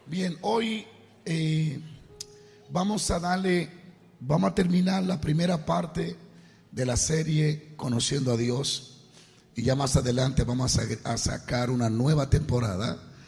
Bien, hoy vamos a terminar la primera parte de la serie Conociendo a Dios, y ya más adelante vamos a sacar una nueva temporada